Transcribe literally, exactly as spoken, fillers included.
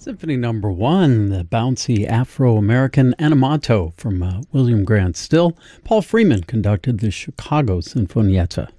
Symphony Number One, the bouncy Afro-American Animato from uh, William Grant Still. Paul Freeman conducted the Chicago Sinfonietta.